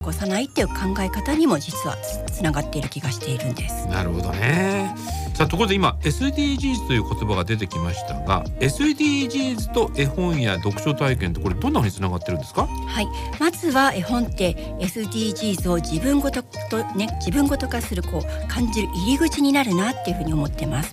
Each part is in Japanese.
起こさないっていう考え方にも実はつながっている気がしているんです。 なるほどね。さあ、ところで今 SDGs という言葉が出てきましたが、 SDGs と絵本や読書体験ってこれどんなふうにつながってるんですか？ はい、まずは絵本って SDGs を自分ごと化する感じる入り口になるなっていうふうに思ってます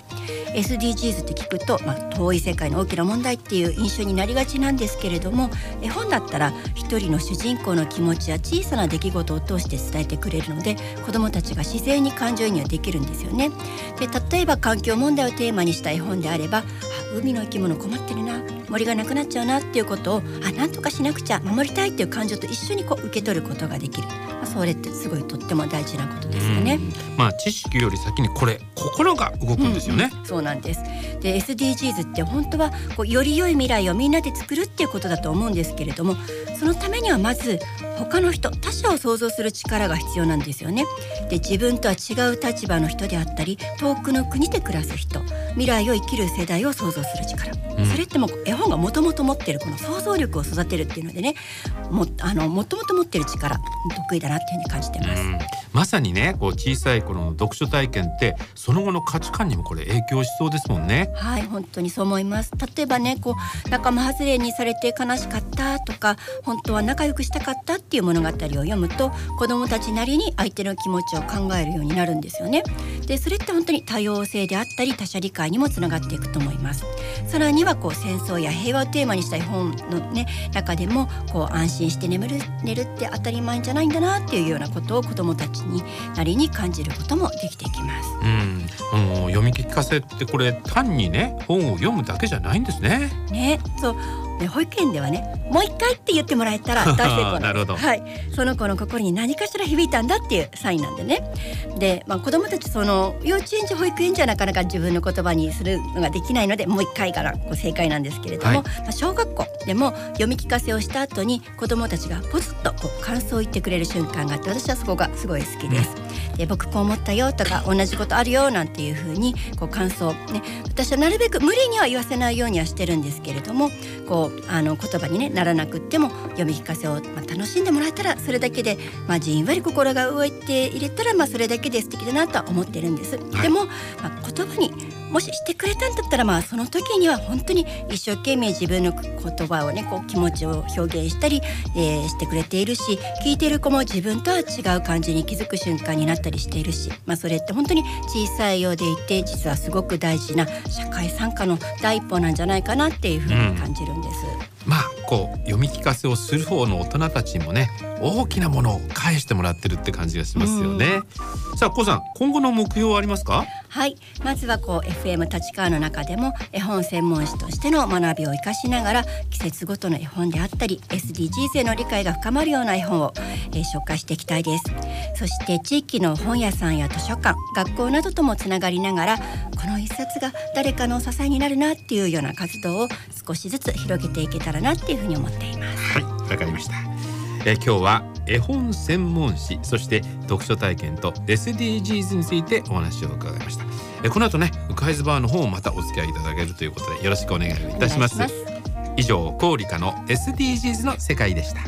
。SDGs って聞くと、遠い世界の大きな問題っていう印象になりがちなんですけれども、絵本だったら一人の主人公の気持ちや小さな出来事を通して伝えてくれるので、子どもたちが自然に感情移入できるんですよね。で、例えば環境問題をテーマにした絵本であれば、海の生き物困ってるな、森がなくなっちゃうなっていうことをなんとかしなくちゃ、守りたいっていう感情と一緒に受け取ることができる。それってすごいとっても大事なことですよね。 知識より先に心が動くんですよね。 そうなんです。で SDGs って本当はより良い未来をみんなで作るっていうことだと思うんですけれども、そのためにはまず他の人、他者を想像する力が必要なんですよね。で、自分とは違う立場の人であったり、遠くの国で暮らす人、未来を生きる世代を想像する力、それってもう絵本がもともと持っているこの想像力を育てるっていうのでね、もともと持っている力得意だなっていうふうに感じてます。 まさにね、小さい頃の読書体験ってその後の価値観にも影響しそうですもんね。 はい、本当にそう思います。例えばね、仲間外れにされて悲しかったとか、本当は仲良くしたかったっていう物語を読むと、子どもたちなりに相手の気持ちを考えるようになるんですよね。で、それって本当に多様性であったり他者理解にもつながっていくと思います。さらには戦争や平和をテーマにした絵本のね中でも、安心して寝るって当たり前じゃないんだなっていうようなことを子どもたちになりに感じることもできていきます。 読み聞かせって単にね本を読むだけじゃないんですね。 そうね、保育園ではね、もう一回って言ってもらえたら大成功なんです。 なるほど。 はい、その子の心に何かしら響いたんだっていうサインなんでね。で、子どもたち幼稚園児保育園児はなかなか自分の言葉にするのができないので、もう一回から正解なんですけれども、小学校でも読み聞かせをした後に子どもたちがポツッと感想を言ってくれる瞬間があって、私はそこがすごい好きです。で、僕こう思ったよとか同じことあるよなんていう風に感想ね、私はなるべく無理には言わせないようにはしてるんですけれども、言葉に、ならなくっても読み聞かせを、楽しんでもらえたらそれだけで、じんわり心が動いていれたら、それだけで素敵だなとは思ってるんです。でも、言葉にもししてくれたんだったら、その時には本当に一生懸命自分の言葉をね気持ちを表現したり、してくれているし、聞いている子も自分とは違う感じに気づく瞬間になったりしているし、それって本当に小さいようでいて実はすごく大事な社会参加の第一歩なんじゃないかなっていうふうに感じるんです。 読み聞かせをする方の大人たちにもね、大きなものを返してもらってるって感じがしますよね。さあ、コウさん、今後の目標はありますか？ はい、まずはFM 立川の中でも絵本専門誌としての学びを生かしながら、季節ごとの絵本であったり SDGs への理解が深まるような絵本を、紹介していきたいです。そして地域の本屋さんや図書館、学校などともつながりながら、この一冊が誰かの支えになるなっていうような活動を少しずつ広げていけたらなっていうふうに思っています。 はい、わかりました。今日は絵本専門誌、そして読書体験と SDGs についてお話を伺いました。この後ね、ウカイズバーの方もまたお付き合いいただけるということで、よろしくお願いいたします。以上、コウリカの SDGs の世界でした。